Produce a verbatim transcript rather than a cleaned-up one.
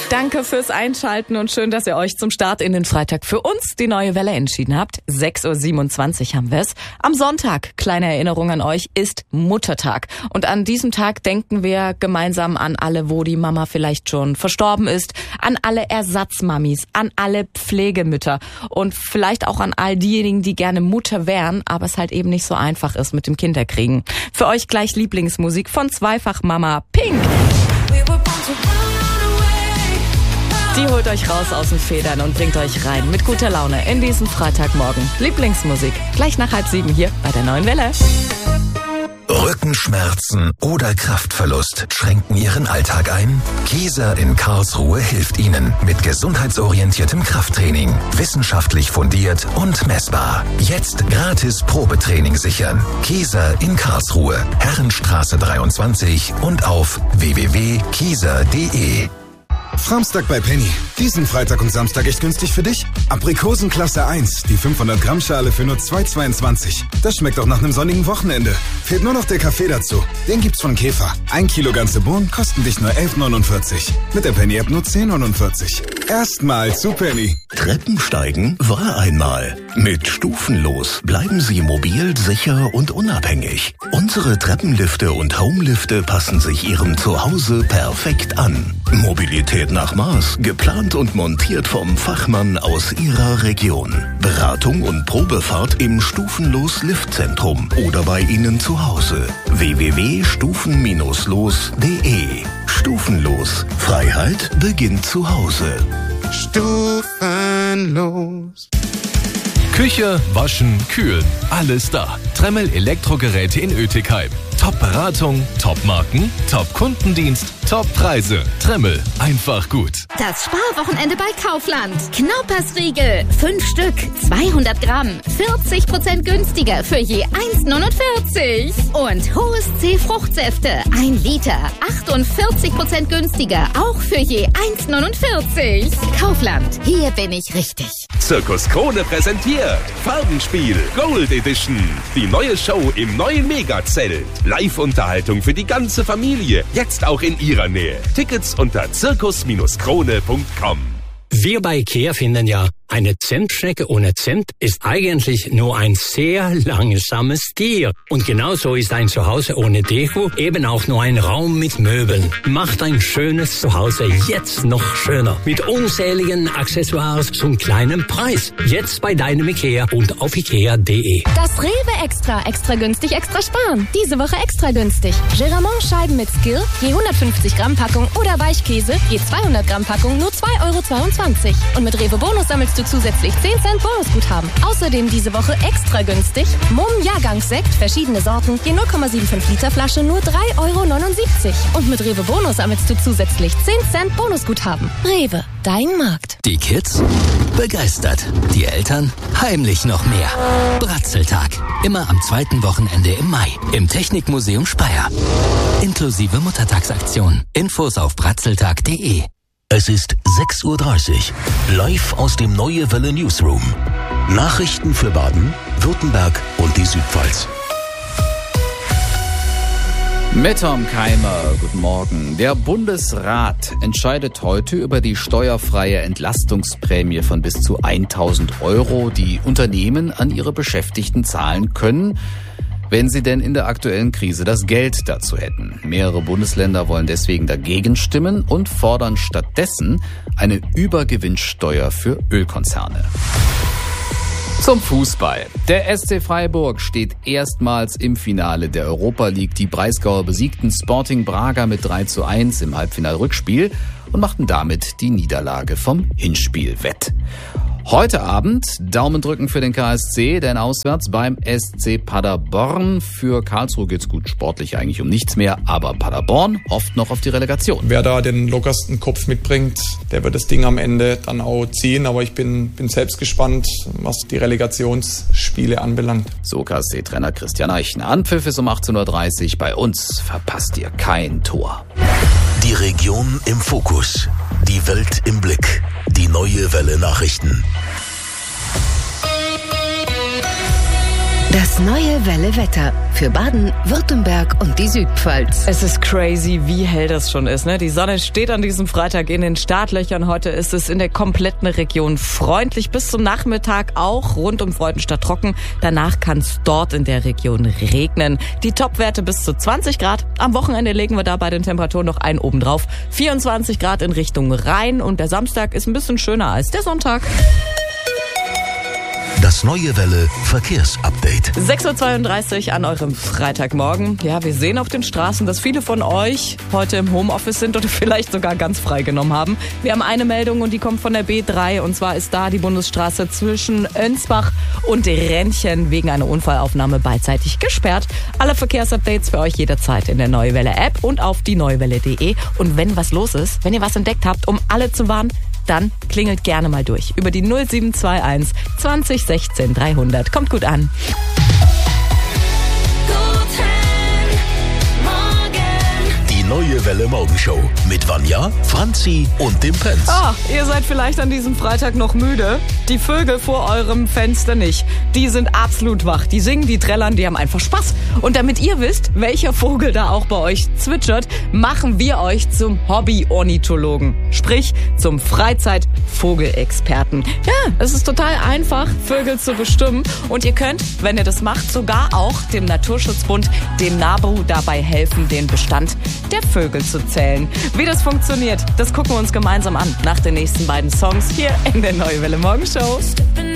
Danke fürs Einschalten und schön, dass ihr euch zum Start in den Freitag für uns die neue Welle entschieden habt. sechs Uhr siebenundzwanzig haben wir es. Am Sonntag, kleine Erinnerung an euch, ist Muttertag. Und an diesem Tag denken wir gemeinsam an alle, wo die Mama vielleicht schon verstorben ist, an alle Ersatzmamis, an alle Pflegemütter und vielleicht auch an all diejenigen, die gerne Mutter wären, aber es halt eben nicht so einfach ist mit dem Kinderkriegen. Für euch gleich Lieblingsmusik von Zweifachmama Pink. Die holt euch raus aus den Federn und bringt euch rein mit guter Laune in diesen Freitagmorgen. Lieblingsmusik, gleich nach halb sieben hier bei der neuen Welle. Rückenschmerzen oder Kraftverlust schränken Ihren Alltag ein? Kieser in Karlsruhe hilft Ihnen mit gesundheitsorientiertem Krafttraining. Wissenschaftlich fundiert und messbar. Jetzt gratis Probetraining sichern. Kieser in Karlsruhe, Herrenstraße dreiundzwanzig und auf w w w punkt kieser punkt de. Framstag bei Penny. Diesen Freitag und Samstag echt günstig für dich? Aprikosen Klasse eins, die fünfhundert Gramm Schale für nur zwei Euro zweiundzwanzig. Das schmeckt auch nach einem sonnigen Wochenende. Fehlt nur noch der Kaffee dazu. Den gibt's von Käfer. Ein Kilo ganze Bohnen kosten dich nur elf neunundvierzig. Mit der Penny-App nur zehn neunundvierzig. Erstmal zu Penny. Treppensteigen war einmal. Mit Stufenlos bleiben Sie mobil, sicher und unabhängig. Unsere Treppenlifte und Homelifte passen sich Ihrem Zuhause perfekt an. Mobilität nach Maß, geplant und montiert vom Fachmann aus Ihrer Region. Beratung und Probefahrt im Stufenlos Liftzentrum oder bei Ihnen zu Hause. w w w punkt stufen los punkt de. Stufenlos. Freiheit beginnt zu Hause. Stufenlos. Küche, Waschen, Kühlen, alles da. Tremmel Elektrogeräte in Oetikheim. Top-Beratung, Top-Marken, Top-Kundendienst, Top-Preise. Tremmel, einfach gut. Das Sparwochenende bei Kaufland. Knaupersriegel, fünf Stück, zweihundert Gramm, vierzig Prozent günstiger für je eins neunundvierzig. Und Hohes C Fruchtsäfte, ein Liter, achtundvierzig Prozent günstiger, auch für je eins neunundvierzig. Kaufland, hier bin ich richtig. Zirkus Krone präsentiert Farbenspiel Gold Edition. Die neue Show im neuen Megazelt. Live-Unterhaltung für die ganze Familie. Jetzt auch in Ihrer Nähe. Tickets unter zirkus krone punkt com. Wir bei IKEA finden ja, eine Zentstrecke ohne Zent ist eigentlich nur ein sehr langsames Tier. Und genauso ist ein Zuhause ohne Deko eben auch nur ein Raum mit Möbeln. Macht ein schönes Zuhause jetzt noch schöner. Mit unzähligen Accessoires zum kleinen Preis. Jetzt bei deinem IKEA und auf ikea punkt de. Das Rewe Extra. Extra günstig, extra sparen. Diese Woche extra günstig. Geramont-Scheiben mit Skill, je hundertfünfzig Gramm Packung oder Weichkäse, je zweihundert Gramm Packung, nur zwei Euro zweiundzwanzig. Und mit Rewe Bonus sammelst du zusätzlich zehn Cent Bonusguthaben. Außerdem diese Woche extra günstig Mumm Jahrgangssekt, verschiedene Sorten, je null Komma fünfundsiebzig Liter Flasche, nur drei Euro neunundsiebzig. Und mit Rewe Bonus sammelst du zusätzlich zehn Cent Bonusguthaben. Rewe, dein Markt. Die Kids begeistert, die Eltern heimlich noch mehr. Bratzeltag, immer am zweiten Wochenende im Mai im Technikmuseum Speyer. Inklusive Muttertagsaktion. Infos auf bratzeltag punkt de. Es ist sechs Uhr dreißig. Live aus dem Neue Welle Newsroom. Nachrichten für Baden, Württemberg und die Südpfalz. Mit Tom Keimer, guten Morgen. Der Bundesrat entscheidet heute über die steuerfreie Entlastungsprämie von bis zu tausend Euro, die Unternehmen an ihre Beschäftigten zahlen können, wenn sie denn in der aktuellen Krise das Geld dazu hätten. Mehrere Bundesländer wollen deswegen dagegen stimmen und fordern stattdessen eine Übergewinnsteuer für Ölkonzerne. Zum Fußball. Der S C Freiburg steht erstmals im Finale der Europa League. Die Breisgauer besiegten Sporting Braga mit drei zu eins im Halbfinal-Rückspiel und machten damit die Niederlage vom Hinspiel wett. Heute Abend Daumen drücken für den K S C, denn auswärts beim S C Paderborn. Für Karlsruhe geht's gut sportlich eigentlich um nichts mehr, aber Paderborn hofft noch auf die Relegation. Wer da den lockersten Kopf mitbringt, der wird das Ding am Ende dann auch ziehen. Aber ich bin, bin selbst gespannt, was die Relegationsspiele anbelangt. So K S C-Trainer Christian Eichner. Anpfiff ist um achtzehn Uhr dreißig. Bei uns verpasst ihr kein Tor. Die Region im Fokus. Die Welt im Blick. Die Neue Welle Nachrichten. Das neue Welle Wetter für Baden, Württemberg und die Südpfalz. Es ist crazy, wie hell das schon ist, ne? Die Sonne steht an diesem Freitag in den Startlöchern. Heute ist es in der kompletten Region freundlich. Bis zum Nachmittag auch rund um Freudenstadt trocken. Danach kann es dort in der Region regnen. Die Topwerte bis zu zwanzig Grad. Am Wochenende legen wir da bei den Temperaturen noch einen obendrauf. vierundzwanzig Grad in Richtung Rhein und der Samstag ist ein bisschen schöner als der Sonntag. Das neue Welle Verkehrsupdate. sechs Uhr zweiunddreißig an eurem Freitagmorgen. Ja, wir sehen auf den Straßen, dass viele von euch heute im Homeoffice sind oder vielleicht sogar ganz frei genommen haben. Wir haben eine Meldung und die kommt von der B drei und zwar ist da die Bundesstraße zwischen Önsbach und Rennchen wegen einer Unfallaufnahme beidseitig gesperrt. Alle Verkehrsupdates für euch jederzeit in der Neue Welle App und auf die neuewelle punkt de. Und wenn was los ist, wenn ihr was entdeckt habt, um alle zu warnen, dann klingelt gerne mal durch über die null sieben zwei eins zwanzig sechzehn dreihundert. Kommt gut an. Die Neue Welle Morgenshow mit Vanja, Franzi und dem Pence. Ah, ihr seid vielleicht an diesem Freitag noch müde. Die Vögel vor eurem Fenster nicht. Die sind absolut wach. Die singen, die trällern, die haben einfach Spaß. Und damit ihr wisst, welcher Vogel da auch bei euch zwitschert, machen wir euch zum Hobby-Ornithologen. Sprich, zum Freizeit-Vogelexperten. Ja, es ist total einfach, Vögel zu bestimmen. Und ihr könnt, wenn ihr das macht, sogar auch dem Naturschutzbund, dem NABU, dabei helfen, den Bestand der Vögel zu zählen. Wie das funktioniert, das gucken wir uns gemeinsam an nach den nächsten beiden Songs hier in der Neue Welle Morgenshow.